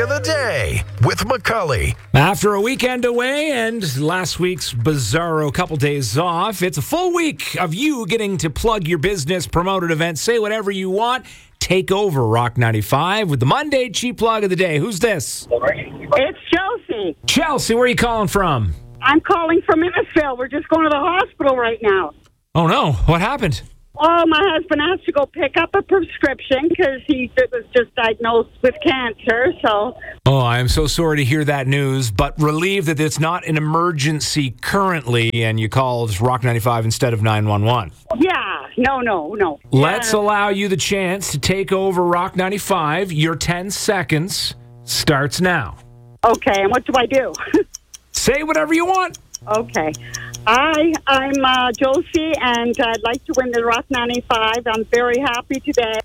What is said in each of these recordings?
of the Day with McCully. After a weekend away and last week's bizarro couple days off, it's a full week of you getting to plug your business, promote an event, say whatever you want. Take over Rock 95 with the Monday Cheap Plug of the Day. Who's this? It's Chelsea. Chelsea, where are you calling from? I'm calling from Innisfil. We're just going to the hospital right now. Oh, no. What happened? Oh, my husband has to go pick up a prescription because he was just diagnosed with cancer, so... Oh, I'm so sorry to hear that news, but relieved that it's not an emergency currently and you called Rock 95 instead of 911. Yeah, no. Let's allow you the chance to take over Rock 95. Your 10 seconds starts now. Okay, and what do I do? Say whatever you want. Okay. I'm Josie, and I'd like to win the Rock 95. I'm very happy today.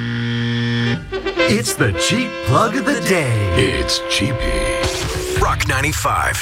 It's the Cheap Plug of the Day. It's Cheapy. Rock 95.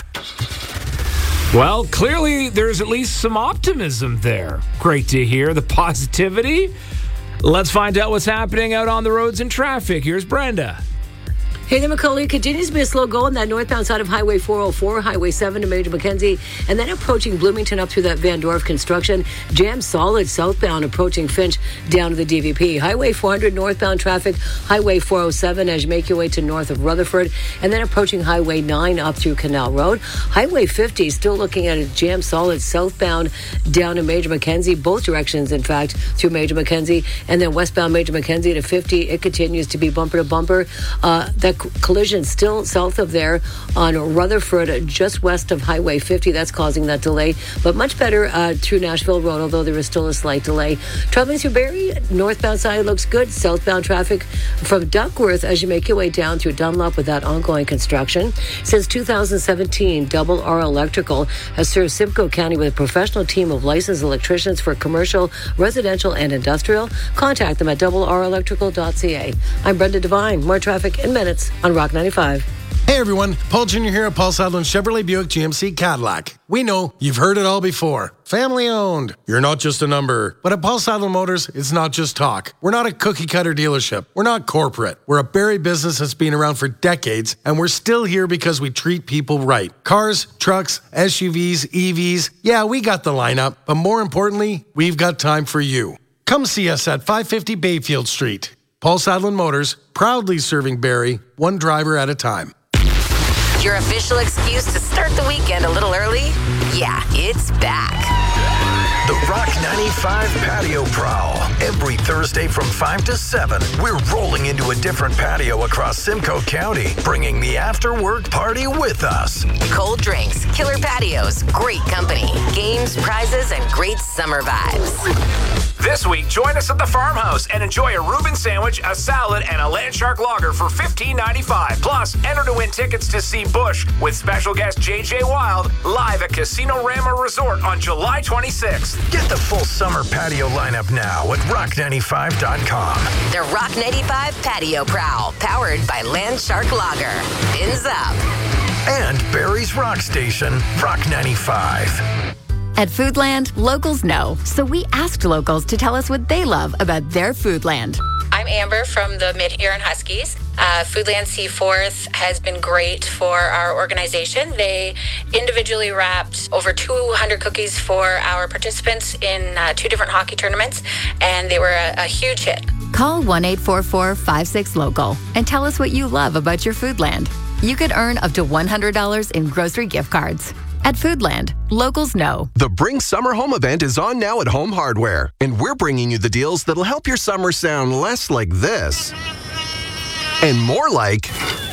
Well, clearly there's at least some optimism there. Great to hear the positivity. Let's find out what's happening out on the roads and traffic. Here's Brenda. Hey there, McCully. Continues to be a slow go on that northbound side of Highway 404, Highway 7 to Major Mackenzie, and then approaching Bloomington up through that Van Dorf construction. Jam solid southbound approaching Finch down to the DVP. Highway 400 northbound traffic, Highway 407 as you make your way to north of Rutherford, and then approaching Highway 9 up through Canal Road. Highway 50 still looking at a jam solid southbound down to Major Mackenzie, both directions, in fact, through Major Mackenzie, and then westbound Major Mackenzie to 50. It continues to be bumper to bumper. That collision still south of there on Rutherford, just west of Highway 50. That's causing that delay, but much better through Nashville Road, although there is still a slight delay. Traveling through Barrie, northbound side looks good. Southbound traffic from Duckworth as you make your way down through Dunlop with that ongoing construction. Since 2017, Double R Electrical has served Simcoe County with a professional team of licensed electricians for commercial, residential, and industrial. Contact them at doublerelectrical.ca. I'm Brenda Devine. More traffic in minutes on Rock 95. Hey everyone, Paul Jr. here at Paul Sadlin Chevrolet Buick GMC Cadillac. We know you've heard it all before. Family owned. You're not just a number. But at Paul Sadlin Motors, it's not just talk. We're not a cookie cutter dealership. We're not corporate. We're a Barrie business that's been around for decades, and we're still here because we treat people right. Cars, trucks, SUVs, EVs. Yeah, we got the lineup, but more importantly, we've got time for you. Come see us at 550 Bayfield Street. Paul Sadlin Motors, proudly serving Barrie, one driver at a time. Your official excuse to start the weekend a little early? Yeah, it's back. The Rock 95 Patio Prowl. Every Thursday from 5 to 7, we're rolling into a different patio across Simcoe County, bringing the after-work party with us. Cold drinks, killer patios, great company, games, prizes, and great summer vibes. This week, join us at the farmhouse and enjoy a Reuben sandwich, a salad, and a Landshark lager for $15.95. Plus, enter to win tickets to see Bush with special guest J.J. Wild live at Casino Rama Resort on July 26th. Get the full summer patio lineup now at rock95.com. The Rock 95 Patio Prowl, powered by Landshark Lager. Fins up. And Barrie's Rock Station, Rock 95. At Foodland, locals know, so we asked locals to tell us what they love about their Foodland. I'm Amber from the Mid-Huron Huskies. Foodland Seaforth has been great for our organization. They individually wrapped over 200 cookies for our participants in 2 different hockey tournaments, and they were a huge hit. Call 1-844-56-LOCAL and tell us what you love about your Foodland. You could earn up to $100 in grocery gift cards. At Foodland, locals know. The Bring Summer Home event is on now at Home Hardware, and we're bringing you the deals that'll help your summer sound less like this and more like,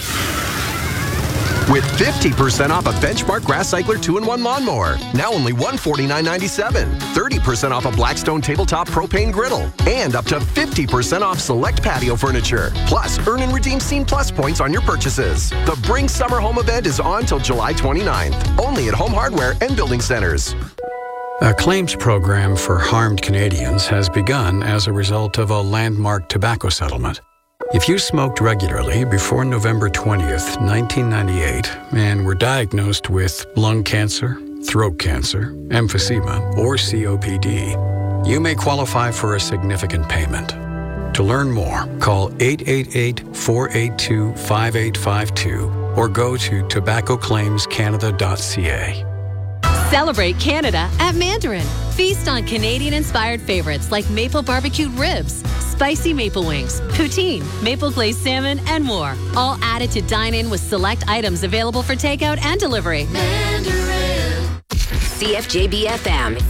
with 50% off a Benchmark Grass Cycler 2-in-1 lawnmower, now only $149.97. 30% off a Blackstone Tabletop Propane Griddle, and up to 50% off select patio furniture. Plus, earn and redeem Scene Plus points on your purchases. The Bring Summer Home event is on till July 29th, only at Home Hardware and Building Centers. A claims program for harmed Canadians has begun as a result of a landmark tobacco settlement. If you smoked regularly before November 20th, 1998, and were diagnosed with lung cancer, throat cancer, emphysema, or COPD, you may qualify for a significant payment. To learn more, call 888-482-5852 or go to tobaccoclaimscanada.ca. Celebrate Canada at Mandarin. Feast on Canadian-inspired favorites like maple barbecued ribs, spicy maple wings, poutine, maple glazed salmon, and more. All added to dine in with select items available for takeout and delivery. Mandarin. CFJB FM,